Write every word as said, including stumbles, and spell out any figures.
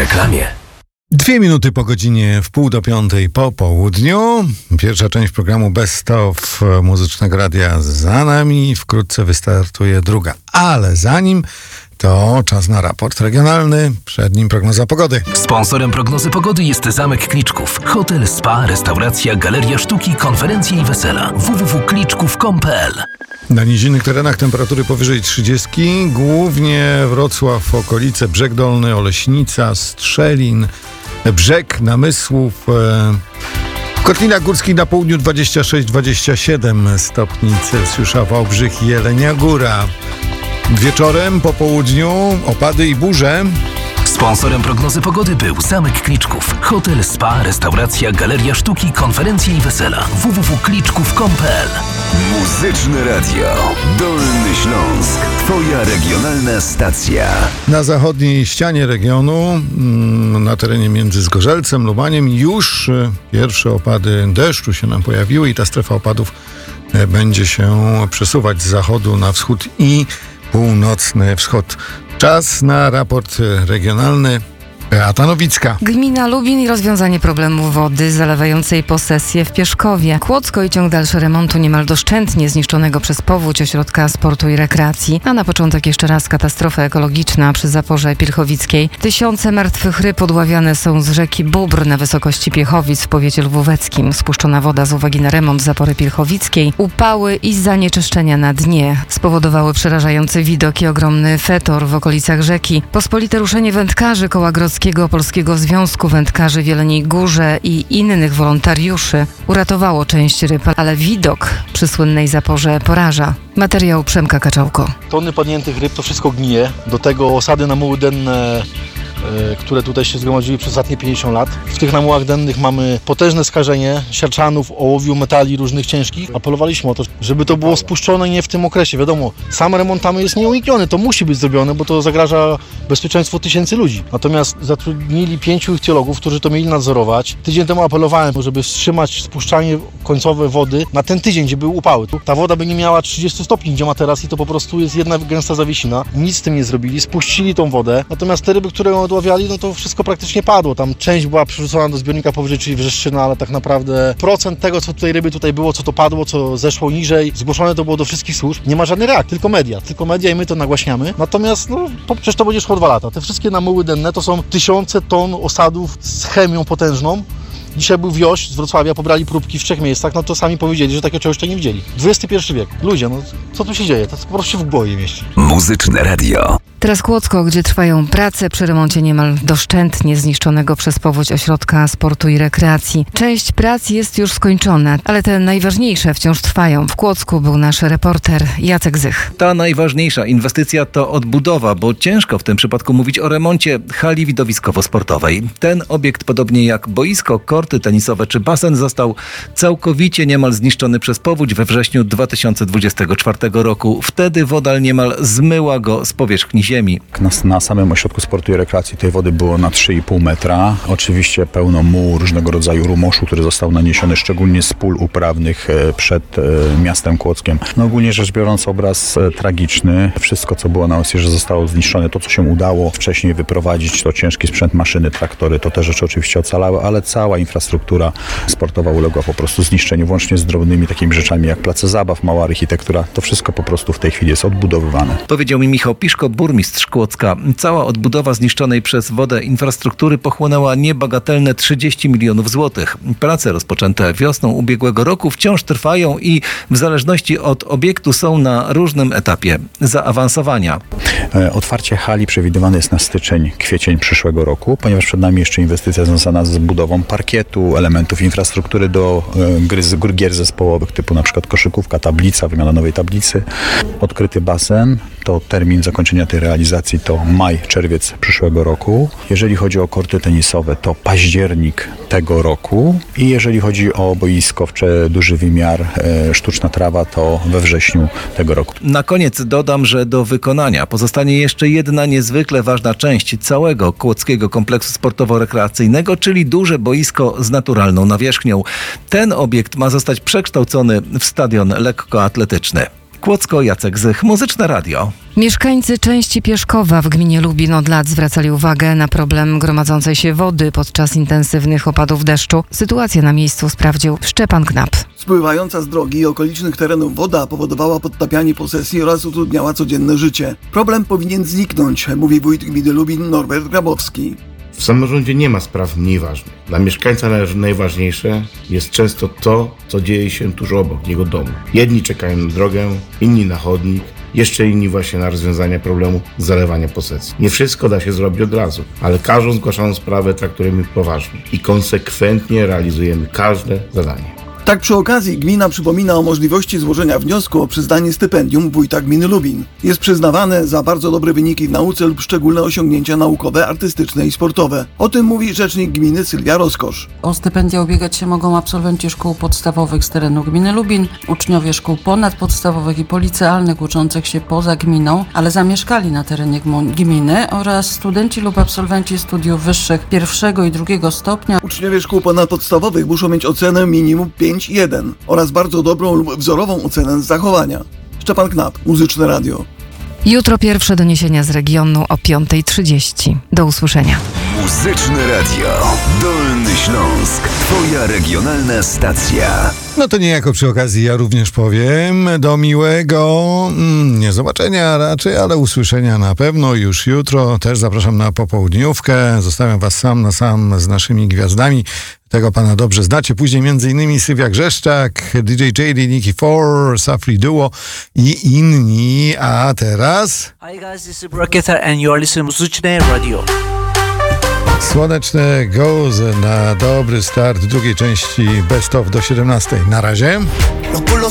reklamie. Dwie minuty po godzinie w pół do piątej po południu. Pierwsza część programu Best of Muzycznego Radia za nami. Wkrótce wystartuje druga. Ale zanim to czas na raport regionalny. Przed nim prognoza pogody. Sponsorem prognozy pogody jest Zamek Kliczków. Hotel, spa, restauracja, galeria sztuki, konferencje i wesela. w w w kropka kliczków kropka com kropka p l. Na nizinnych terenach temperatury powyżej trzydziestki. Głównie Wrocław, okolice, Brzeg Dolny, Oleśnica, Strzelin, Brzeg Namysłów. W Kotlinach Górskich na południu dwadzieścia sześć dwadzieścia siedem stopni Celsjusza, Wałbrzych i Jelenia Góra. Wieczorem, po południu opady i burze. Sponsorem prognozy pogody był Zamek Kliczków. Hotel, spa, restauracja, galeria sztuki, konferencje i wesela. w w w kropka kliczków kropka com kropka p l. Muzyczne Radio Dolny Śląsk. Twoja regionalna stacja. Na zachodniej ścianie regionu, na terenie między Zgorzelcem, Lubaniem, już pierwsze opady deszczu się nam pojawiły i ta strefa opadów będzie się przesuwać z zachodu na wschód i północny wschód. Czas na raport regionalny. Beata Nowicka. Gmina Lubin i rozwiązanie problemu wody zalewającej posesję w Pieszkowie. Kłodzko i ciąg dalszy remontu niemal doszczętnie zniszczonego przez powódź ośrodka sportu i rekreacji. A na początek jeszcze raz katastrofa ekologiczna przy zaporze pilchowickiej. Tysiące martwych ryb odławiane są z rzeki Bóbr na wysokości Piechowic w powiecie lwóweckim. Spuszczona woda z uwagi na remont zapory pilchowickiej, upały i zanieczyszczenia na dnie spowodowały przerażający widok i ogromny fetor w okolicach rzeki. Pospolite ruszenie wędkarzy koła Grodzkiego Polskiego Związku Wędkarzy w Jeleniej Górze i innych wolontariuszy uratowało część ryb, ale widok przy słynnej zaporze poraża. Materiał Przemka Kaczałko. Tony padniętych ryb, to wszystko gnije. Do tego osady na muły denne, które tutaj się zgromadziły przez ostatnie pięćdziesiąt lat. W tych namułach dennych mamy potężne skażenie siarczanów, ołowiu, metali różnych ciężkich. Apelowaliśmy o to, żeby to było spuszczone nie w tym okresie. Wiadomo, sam remont tam jest nieunikniony, to musi być zrobione, bo to zagraża bezpieczeństwu tysięcy ludzi. Natomiast zatrudnili pięciu ichtiologów, którzy to mieli nadzorować. Tydzień temu apelowałem, żeby wstrzymać spuszczanie końcowe wody na ten tydzień, gdzie były upały. Ta woda by nie miała trzydziestu stopni, gdzie ma teraz i to po prostu jest jedna gęsta zawiesina. Nic z tym nie zrobili, spuścili tą wodę. Natomiast te ryby, które ją odławiali, no to wszystko praktycznie padło. Tam część była przerzucona do zbiornika powyżej, czyli Wrzeszczyna, ale tak naprawdę procent tego, co tutaj ryby tutaj było, co to padło, co zeszło niżej, zgłoszone to było do wszystkich służb. Nie ma żadnej reakcji, tylko media. Tylko media i my to nagłaśniamy. Natomiast, no, to, przecież to będzie szło dwa lata. Te wszystkie namuły denne to są tysiące ton osadów z chemią potężną. Dzisiaj był wioś z Wrocławia, pobrali próbki w trzech miejscach, no to sami powiedzieli, że takiego czegoś jeszcze nie widzieli. dwudziesty pierwszy wiek. Ludzie, no co tu się dzieje? To po prostu się w głowie mieści. Muzyczne Radio. Teraz Kłodzko, gdzie trwają prace przy remoncie niemal doszczętnie zniszczonego przez powódź ośrodka sportu i rekreacji. Część prac jest już skończona, ale te najważniejsze wciąż trwają. W Kłodzku był nasz reporter Jacek Zych. Ta najważniejsza inwestycja to odbudowa, bo ciężko w tym przypadku mówić o remoncie hali widowiskowo-sportowej. Ten obiekt, podobnie jak boisko, korty tenisowe czy basen, został całkowicie niemal zniszczony przez powódź we wrześniu dwa tysiące dwudziestego czwartego roku. Wtedy woda niemal zmyła go z powierzchni ziemi. Na, na samym ośrodku sportu i rekreacji tej wody było na trzy i pół metra. Oczywiście pełno mułu, różnego rodzaju rumoszu, który został naniesiony szczególnie z pól uprawnych przed e, miastem Kłodzkiem. No ogólnie rzecz biorąc obraz e, tragiczny. Wszystko, co było na Osierze, zostało zniszczone. To, co się udało wcześniej wyprowadzić, to ciężki sprzęt, maszyny, traktory, to te rzeczy oczywiście ocalały, ale cała infrastruktura sportowa uległa po prostu zniszczeniu, włącznie z drobnymi takimi rzeczami jak place zabaw, mała architektura. To wszystko po prostu w tej chwili jest odbudowywane. Powiedział mi Michał Piszko, burmistrz Kłodzka. Cała odbudowa zniszczonej przez wodę infrastruktury pochłonęła niebagatelne trzydzieści milionów złotych. Prace rozpoczęte wiosną ubiegłego roku wciąż trwają i w zależności od obiektu są na różnym etapie zaawansowania. Otwarcie hali przewidywane jest na styczeń, kwiecień przyszłego roku, ponieważ przed nami jeszcze inwestycja związana z budową parkietu, elementów infrastruktury do gry, gier zespołowych typu na przykład koszykówka, tablica, wymiana nowej tablicy. Odkryty basen, to termin zakończenia tej realizacji to maj, czerwiec przyszłego roku. Jeżeli chodzi o korty tenisowe, to październik tego roku i jeżeli chodzi o boisko, duży wymiar, e, sztuczna trawa, to we wrześniu tego roku. Na koniec dodam, że do wykonania pozostanie jeszcze jedna niezwykle ważna część całego kłodzkiego kompleksu sportowo-rekreacyjnego, czyli duże boisko z naturalną nawierzchnią. Ten obiekt ma zostać przekształcony w stadion lekkoatletyczny. Kłodzko, Jacek Zych, Muzyczne Radio. Mieszkańcy części Pieszkowa w gminie Lubin od lat zwracali uwagę na problem gromadzącej się wody podczas intensywnych opadów deszczu. Sytuację na miejscu sprawdził Szczepan Knap. Spływająca z drogi i okolicznych terenów woda powodowała podtapianie posesji oraz utrudniała codzienne życie. Problem powinien zniknąć, mówi wójt gminy Lubin Norbert Grabowski. W samorządzie nie ma spraw mniej ważnych. Dla mieszkańca najważniejsze jest często to, co dzieje się tuż obok jego domu. Jedni czekają na drogę, inni na chodnik, jeszcze inni właśnie na rozwiązanie problemu zalewania posesji. Nie wszystko da się zrobić od razu, ale każdą zgłaszaną sprawę traktujemy poważnie i konsekwentnie realizujemy każde zadanie. Tak przy okazji gmina przypomina o możliwości złożenia wniosku o przyznanie stypendium wójta gminy Lubin. Jest przyznawane za bardzo dobre wyniki w nauce lub szczególne osiągnięcia naukowe, artystyczne i sportowe. O tym mówi rzecznik gminy Sylwia Rozkosz. O stypendia ubiegać się mogą absolwenci szkół podstawowych z terenu gminy Lubin, uczniowie szkół ponadpodstawowych i policealnych uczących się poza gminą, ale zamieszkali na terenie gminy, oraz studenci lub absolwenci studiów wyższych pierwszego i drugiego stopnia. Uczniowie szkół ponadpodstawowych muszą mieć ocenę minimum pięć jeden oraz bardzo dobrą lub wzorową ocenę z zachowania. Szczepan Knap, Muzyczne Radio. Jutro pierwsze doniesienia z regionu o piąta trzydzieści. Do usłyszenia. Muzyczne Radio. Dolny Śląsk. Twoja regionalna stacja. No to niejako przy okazji ja również powiem do miłego mm, nie zobaczenia raczej, ale usłyszenia na pewno już jutro. Też zapraszam na popołudniówkę. Zostawiam was sam na sam z naszymi gwiazdami. Tego pana dobrze znacie. Później między innymi Sylwia Grzeszczak, D J J D, Nicky Four, Safri Duo i inni. A teraz... Hi guys, this is Broketa and you are listening to Muzyczne Radio. Słoneczne goes na dobry start drugiej części Best of do siedemnastej. Na razie.